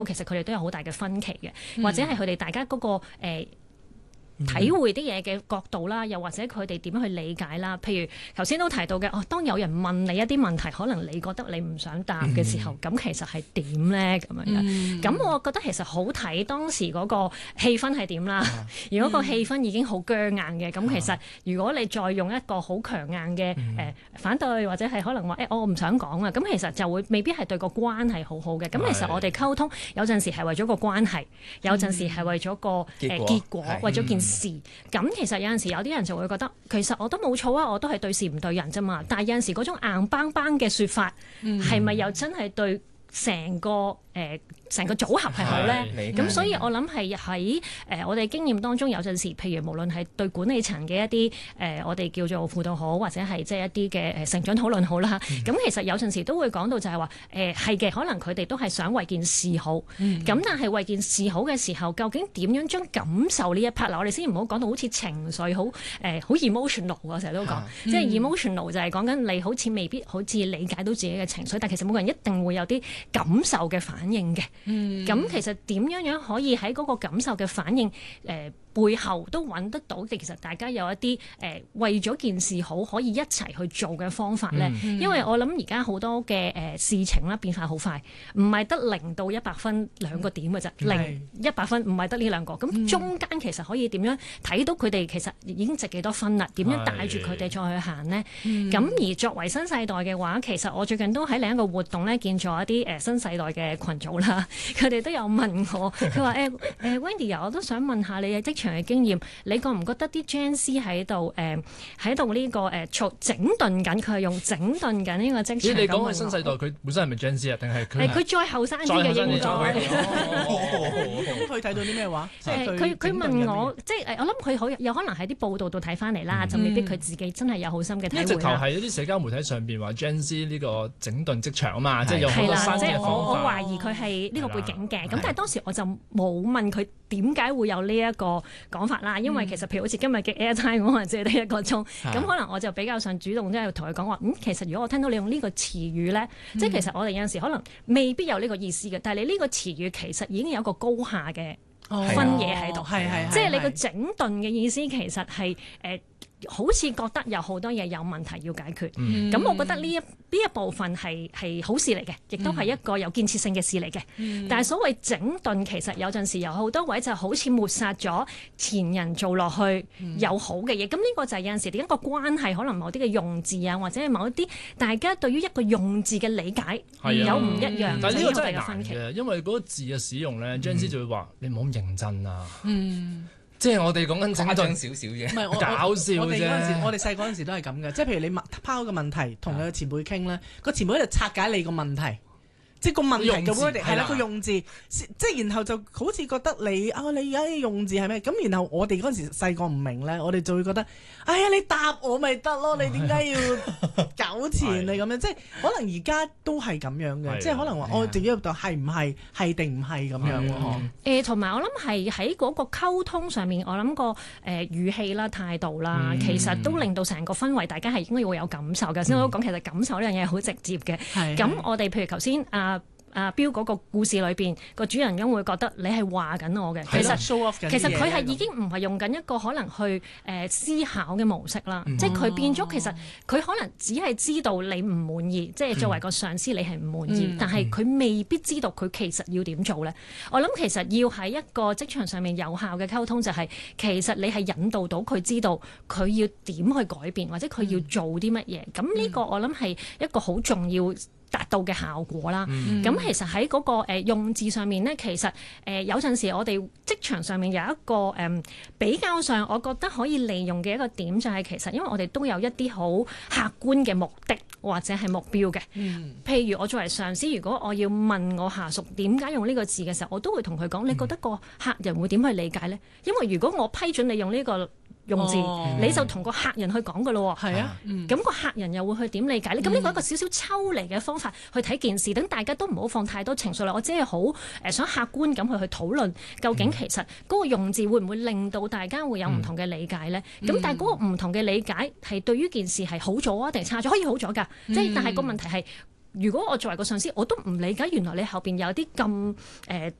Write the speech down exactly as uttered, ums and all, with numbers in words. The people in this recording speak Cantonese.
其實佢哋都有好大嘅分歧嘅，嗯、或者係佢哋大家嗰、嗰個、呃體會啲嘢嘅角度啦，又或者佢哋點樣去理解啦？譬如頭先都提到嘅，哦，當有人問你一啲問題，可能你覺得你唔想答嘅時候，咁、嗯、其實係點咧？咁樣樣，咁、嗯、我覺得其實好睇當時嗰個氣氛係點啦。啊、如果個氣氛已經好僵硬嘅，咁、嗯、其實如果你再用一個好強硬嘅誒、嗯呃、反對，或者係可能話誒、欸、我唔想講啊，咁其實就會未必係對個關係好好嘅。咁、嗯、其實我哋溝通有陣時係為咗個關係，有陣時係為咗個誒結果，結果為咗件事。事咁其實有陣時有啲人就會覺得其實我都冇錯啊，我都係對事唔對人啫嘛。但係有陣時嗰種硬邦邦嘅説法係咪、嗯、又真係對成個誒成、呃、個組合係好咧？咁所以我諗係喺誒我哋經驗當中有陣時，譬如無論係對管理層嘅一啲誒、呃、我哋叫做輔導好，或者係即係一啲嘅誒成長討論好啦。咁、嗯、其實有陣時都會講到就係話誒係嘅，可能佢哋都係想為件事好。咁、嗯、但係為件事好嘅時候，究竟點樣將感受呢一 part 嗱？我哋先唔好講到好似情緒好誒好 emotional 我成日都講，啊嗯、即係 emotional 就係講緊你好似未必好似理解到自己嘅情緒，但其實每個人一定會有啲感受嘅反應嘅，咁、嗯、其實點樣樣可以喺嗰個感受嘅反應誒、呃、背後都揾得到？其實大家有一啲誒、呃、為咗件事好可以一齊去做嘅方法咧。嗯、因為我諗而家好多嘅誒、呃、事情啦變化好快，唔係得零到一百分兩個點嘅啫，嗯、零一百分唔係得呢兩個。咁、嗯、中間其實可以點樣睇到佢哋其實已經值幾多分啦？點樣帶住佢哋再去行呢？咁、嗯、而作為新世代嘅話，其實我最近都喺另一個活動咧見咗一啲誒、呃、新世代嘅群組啦，佢哋都有問我，佢話誒誒 Wendy 啊，我都想問下你嘅職場嘅經驗，你覺唔覺得啲 Gen Z 喺度誒喺度呢個誒做、呃、整頓緊？佢係用整頓緊呢個職場。咦？ 你講係新世代，佢本身係咪 Gen Z 啊？定係佢？ 佢再後生啲嘅應該。 咁佢睇到啲咩話？ 誒佢佢問我，即係誒我諗佢好有可能喺啲報道度睇翻嚟啦，嗯、就未必佢自己真係有好深嘅體會啦。直頭係一啲社交媒體上邊話 Gen Z 呢個整頓職場啊嘛，即係有好多新嘅方法。 我懷疑佢係呢個背景嘅，咁但係當時我就冇問佢點解會有呢一個講法啦，因為其實譬如好似今日嘅 Airtime 我可能只係得一個鐘，咁的可能我就比較上主動即係同佢講話，嗯，其實如果我聽到你用呢個詞語咧，嗯、即係其實我哋有陣時可能未必有呢個意思嘅，但係你呢個詞語其實已經有一個高下嘅分野喺度，係係、哦，即係你個整頓嘅意思其實係誒。呃好似覺得有好多嘢有問題要解決，咁、嗯、我覺得呢一呢一部分係係好事嚟嘅，亦都係一個有建設性嘅事嚟嘅。嗯、但係所謂整頓，其實有陣時有好多位就好似抹殺咗前人做落去有好嘅嘢。咁呢、嗯、個就係有陣時點解個關係可能某啲嘅用字啊，或者係某一啲大家對於一個用字嘅理解有唔一樣。 嗯、但係呢個真係難嘅，因為嗰個字嘅使用咧 Gen Z 就會話你唔好咁認真啊。嗯即係我哋講緊整頓少少嘅，唔係搞笑啫。我哋嗰陣時，我哋細嗰陣時都係咁嘅。即係譬如你拋個問題，同佢嘅前輩傾咧，個前輩喺度拆解你個問題。即係個問題嘅 wording 係啦，佢用字，即係然後就好似覺得你啊，你而家用字係咩？咁然後我哋嗰陣時細個唔明咧，我哋就會覺得，哎呀，你答我咪得咯，你點解要糾纏你咁樣？即係可能而家都係咁樣嘅，即係可能話我自己入度係唔係係定唔係咁樣喎？ 誒，同埋我諗係喺嗰個溝通上面，我諗個誒語氣啦、態度啦，其實都令到成個氛圍大家係應該會有感受嘅。先我都講其實感受呢樣嘢係好直接嘅。咁我哋譬如頭先啊。阿標嗰個故事裏邊，個主人翁會覺得你係話緊我嘅，其實其實佢係已經唔係用緊一個可能去誒、呃、思考嘅模式啦，嗯、即係佢變咗其實佢可能只係知道你唔滿意，即係作為個上司你係唔滿意，嗯、但係佢未必知道佢其實要點做咧。我諗其實要喺一個職場上面有效嘅溝通，就係其實你係引導到佢知道佢要點去改變，或者佢要做啲乜嘢。咁呢、嗯、個我諗係一個好重要達到嘅效果啦，咁、嗯、其實喺嗰、那個、呃、用字上面咧，其實誒、呃、有陣時我哋職場上面有一個誒、呃、比較上，我覺得可以利用嘅一個點就係其實因為我哋都有一啲好客觀嘅目的或者係目標嘅，嗯、譬如我作為上司，如果我要問我下屬點解用呢個字嘅時候，我都會同佢講，你覺得個客人會點去理解咧？因為如果我批准你用呢、這個用字，哦、你就同個客人去講噶咯，係啊，咁個、嗯、客人又會去點理解咧？咁呢個一個少少抽離嘅方法去睇件事，等大家都唔好放太多情緒落。我只係好誒想客觀咁去去討論，究竟其實嗰個用字會唔會令到大家會有唔同嘅理解咧？咁、嗯、但係嗰個唔同嘅理解係對於件事係好咗啊，定係差咗？可以好咗㗎，即係、嗯、但係個問題係。 如果我作為個上司，我都唔理解原來你後邊有啲咁誒